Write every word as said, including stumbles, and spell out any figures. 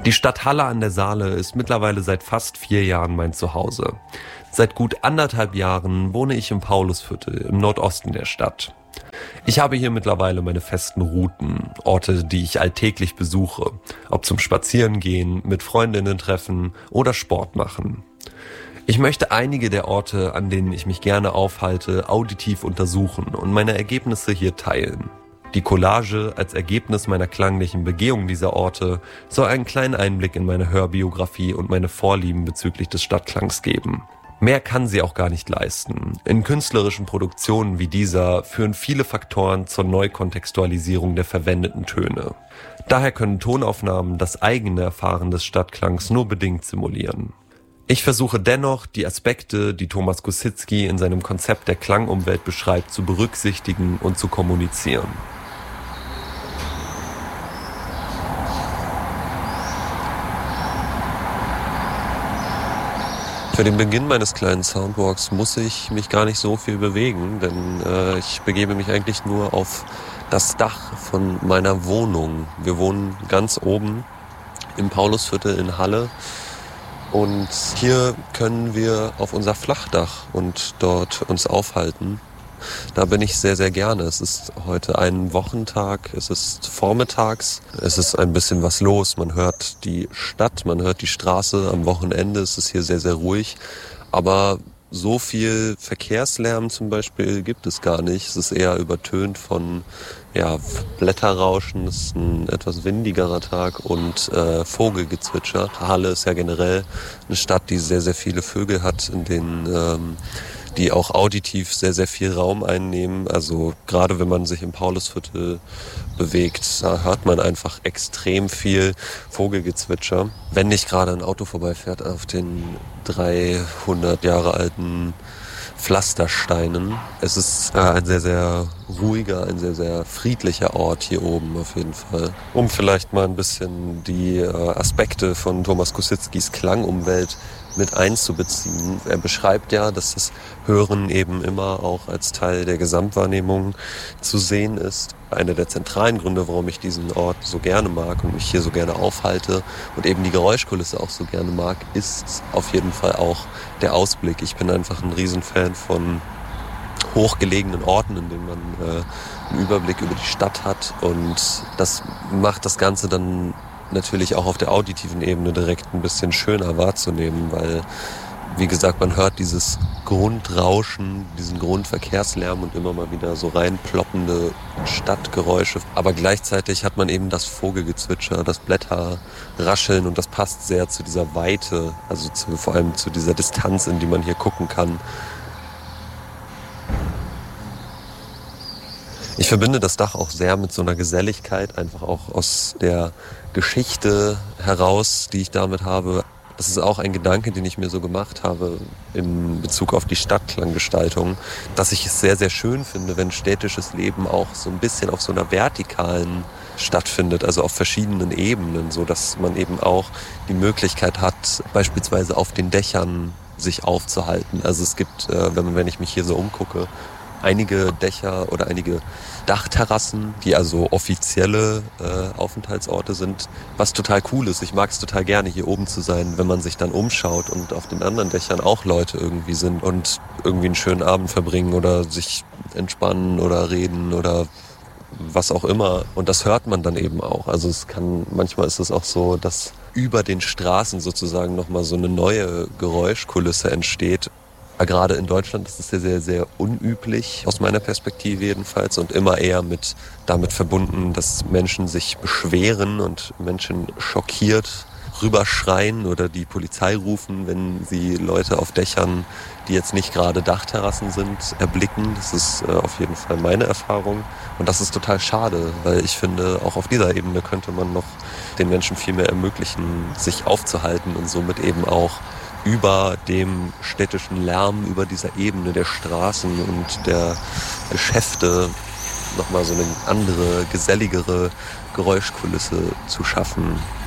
Die Stadt Halle an der Saale ist mittlerweile seit fast vier Jahren mein Zuhause. Seit gut anderthalb Jahren wohne ich im Paulusviertel im Nordosten der Stadt. Ich habe hier mittlerweile meine festen Routen, Orte, die ich alltäglich besuche, ob zum Spazierengehen, mit Freundinnen treffen oder Sport machen. Ich möchte einige der Orte, an denen ich mich gerne aufhalte, auditiv untersuchen und meine Ergebnisse hier teilen. Die Collage als Ergebnis meiner klanglichen Begehung dieser Orte soll einen kleinen Einblick in meine Hörbiografie und meine Vorlieben bezüglich des Stadtklangs geben. Mehr kann sie auch gar nicht leisten. In künstlerischen Produktionen wie dieser führen viele Faktoren zur Neukontextualisierung der verwendeten Töne. Daher können Tonaufnahmen das eigene Erfahren des Stadtklangs nur bedingt simulieren. Ich versuche dennoch, die Aspekte, die Thomas Kosinski in seinem Konzept der Klangumwelt beschreibt, zu berücksichtigen und zu kommunizieren. Für den Beginn meines kleinen Soundwalks muss ich mich gar nicht so viel bewegen, denn äh, ich begebe mich eigentlich nur auf das Dach von meiner Wohnung. Wir wohnen ganz oben im Paulusviertel in Halle und hier können wir auf unser Flachdach und dort uns aufhalten. Da bin ich sehr, sehr gerne. Es ist heute ein Wochentag, es ist vormittags, es ist ein bisschen was los. Man hört die Stadt, man hört die Straße. Am Wochenende ist es hier sehr, sehr ruhig. Aber so viel Verkehrslärm zum Beispiel gibt es gar nicht. Es ist eher übertönt von ja, Blätterrauschen. Es ist ein etwas windigerer Tag und äh, Vogelgezwitscher. Halle ist ja generell eine Stadt, die sehr, sehr viele Vögel hat, in denen ähm, die auch auditiv sehr, sehr viel Raum einnehmen. Also gerade wenn man sich im Paulusviertel bewegt, da hört man einfach extrem viel Vogelgezwitscher. Wenn nicht gerade ein Auto vorbeifährt auf den dreihundert Jahre alten Pflastersteinen. Es ist äh, ein sehr, sehr ruhiger, ein sehr, sehr friedlicher Ort hier oben auf jeden Fall. Um vielleicht mal ein bisschen die äh, Aspekte von Thomas Kosinskis Klangumwelt mit einzubeziehen. Er beschreibt ja, dass das Hören eben immer auch als Teil der Gesamtwahrnehmung zu sehen ist. Einer der zentralen Gründe, warum ich diesen Ort so gerne mag und mich hier so gerne aufhalte und eben die Geräuschkulisse auch so gerne mag, ist auf jeden Fall auch der Ausblick. Ich bin einfach ein Riesenfan von hochgelegenen Orten, in denen man äh, einen Überblick über die Stadt hat, und das macht das Ganze dann natürlich auch auf der auditiven Ebene direkt ein bisschen schöner wahrzunehmen, weil, wie gesagt, man hört dieses Grundrauschen, diesen Grundverkehrslärm und immer mal wieder so reinploppende Stadtgeräusche. Aber gleichzeitig hat man eben das Vogelgezwitscher, das Blätterrascheln, und das passt sehr zu dieser Weite, also zu, vor allem zu dieser Distanz, in die man hier gucken kann. Ich verbinde das Dach auch sehr mit so einer Geselligkeit, einfach auch aus der Geschichte heraus, die ich damit habe. Das ist auch ein Gedanke, den ich mir so gemacht habe in Bezug auf die Stadtklanggestaltung, dass ich es sehr, sehr schön finde, wenn städtisches Leben auch so ein bisschen auf so einer vertikalen stattfindet, also auf verschiedenen Ebenen, so dass man eben auch die Möglichkeit hat, beispielsweise auf den Dächern sich aufzuhalten. Also es gibt, wenn, wenn ich mich hier so umgucke, einige Dächer oder einige Dachterrassen, die also offizielle äh, Aufenthaltsorte sind, was total cool ist. Ich mag es total gerne, hier oben zu sein, wenn man sich dann umschaut und auf den anderen Dächern auch Leute irgendwie sind und irgendwie einen schönen Abend verbringen oder sich entspannen oder reden oder was auch immer. Und das hört man dann eben auch. Also es kann, manchmal ist es auch so, dass über den Straßen sozusagen nochmal so eine neue Geräuschkulisse entsteht. Gerade in Deutschland ist es sehr, sehr, sehr unüblich, aus meiner Perspektive jedenfalls, und immer eher mit damit verbunden, dass Menschen sich beschweren und Menschen schockiert rüberschreien oder die Polizei rufen, wenn sie Leute auf Dächern, die jetzt nicht gerade Dachterrassen sind, erblicken. Das ist äh, auf jeden Fall meine Erfahrung, und das ist total schade, weil ich finde, auch auf dieser Ebene könnte man noch den Menschen viel mehr ermöglichen, sich aufzuhalten und somit eben auch über dem städtischen Lärm, über dieser Ebene der Straßen und der Geschäfte nochmal so eine andere, geselligere Geräuschkulisse zu schaffen.